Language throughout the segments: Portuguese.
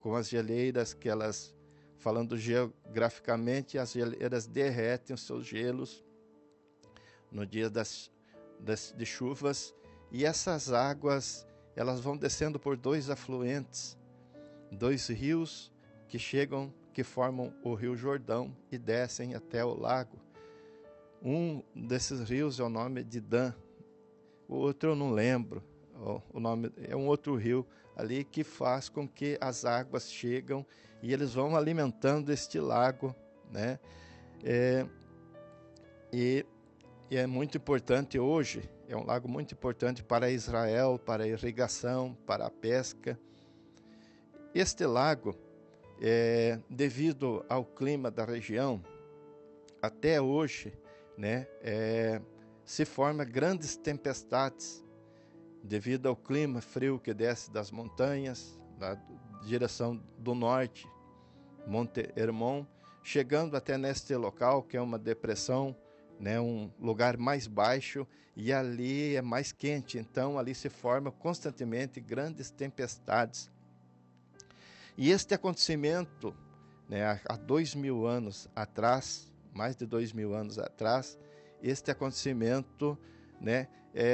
com as geleiras que elas, falando geograficamente, as geleiras derretem os seus gelos no dia de chuvas, e essas águas elas vão descendo por dois afluentes, dois rios que formam o Rio Jordão e descem até o lago. Um desses rios é o nome de Dan, o outro eu não lembro, o nome é um outro rio ali que faz com que as águas chegam e eles vão alimentando este lago, né? E é muito importante hoje, é um lago muito importante para Israel, para a irrigação, para a pesca. Este lago, devido ao clima da região, até hoje, né, se forma grandes tempestades devido ao clima frio que desce das montanhas, na direção do norte, Monte Hermon, chegando até neste local, que é uma depressão, né, um lugar mais baixo, e ali é mais quente, então ali se formam constantemente grandes tempestades. E este acontecimento, né, há 2.000 anos atrás, mais de 2.000 anos atrás, este acontecimento, né,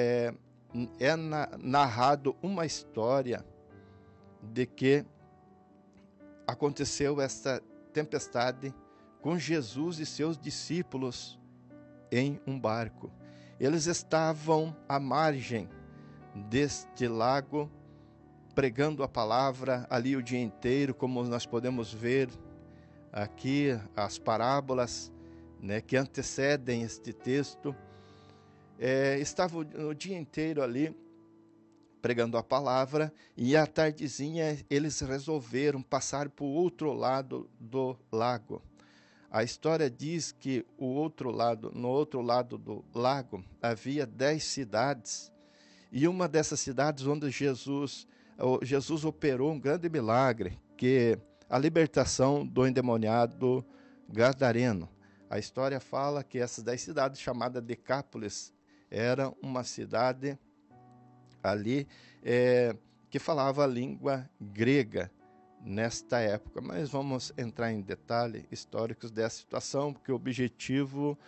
narrado uma história de que aconteceu essa tempestade com Jesus e seus discípulos em um barco. Eles estavam à margem deste lago, pregando a palavra ali o dia inteiro, como nós podemos ver aqui as parábolas, né, que antecedem este texto. Estavam o dia inteiro ali pregando a palavra, e à tardezinha eles resolveram passar para o outro lado do lago. A história diz que no outro lado do lago havia 10 cidades, e uma dessas cidades onde Jesus operou um grande milagre, que é a libertação do endemoniado gadareno. A história fala que essas 10 cidades, chamada Decápolis, era uma cidade ali que falava a língua grega nesta época. Mas vamos entrar em detalhes históricos dessa situação, porque o objetivo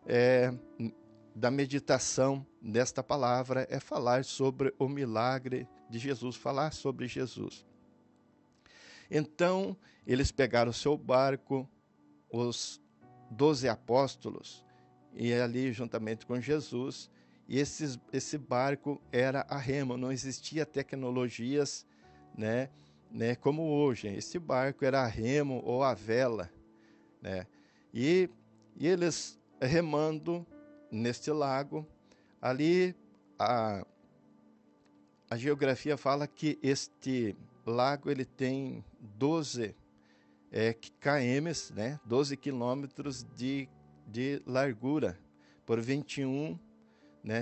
da meditação desta palavra é falar sobre o milagre de Jesus, falar sobre Jesus. Então, eles pegaram o seu barco, os 12 apóstolos, e ali juntamente com Jesus, e esse barco era a remo, não existia tecnologias, né, como hoje. Esse barco era a remo ou a vela, né, e eles remando neste lago, ali a geografia fala que este lago ele tem 12 km, né, 12 quilômetros de largura, por 21, né,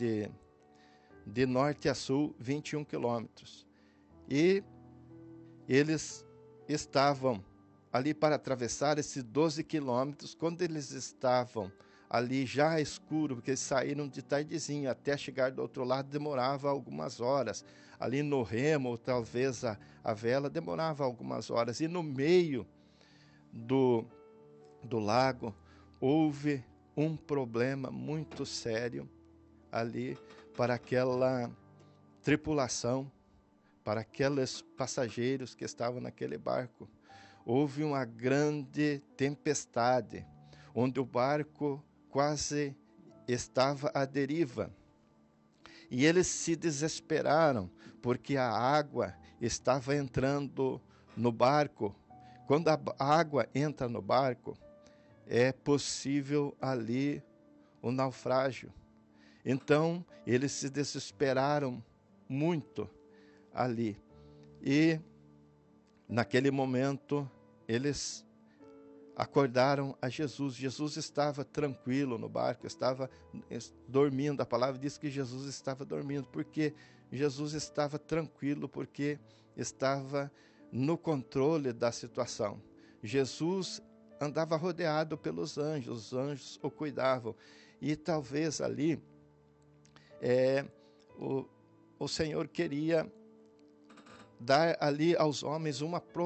de norte a sul, 21 quilômetros. E eles estavam ali para atravessar esses 12 quilômetros. Quando eles estavam ali já escuro, porque eles saíram de tardezinho, até chegar do outro lado demorava algumas horas. Ali no remo, ou talvez a vela, demorava algumas horas. E no meio do lago houve um problema muito sério ali para aquela tripulação, para aqueles passageiros que estavam naquele barco. Houve uma grande tempestade, onde o barco quase estava à deriva. E eles se desesperaram, porque a água estava entrando no barco. Quando a água entra no barco, é possível ali o naufrágio. Então, eles se desesperaram muito ali. E, naquele momento, eles acordaram a Jesus. Jesus estava tranquilo no barco, estava dormindo. A palavra diz que Jesus estava dormindo, porque Jesus estava tranquilo, porque estava no controle da situação. Jesus andava rodeado pelos anjos, os anjos o cuidavam. E talvez ali o Senhor queria dar ali aos homens uma